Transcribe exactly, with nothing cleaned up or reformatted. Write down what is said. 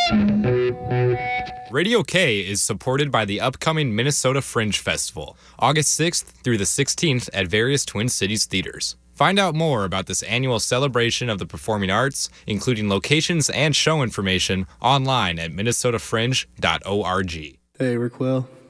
Radio K is supported by the upcoming Minnesota Fringe Festival, August sixth through the sixteenth at various Twin Cities theaters. Find out more about this annual celebration of the performing arts, including locations and show information, online at minnesota fringe dot org. Hey, Rick Will.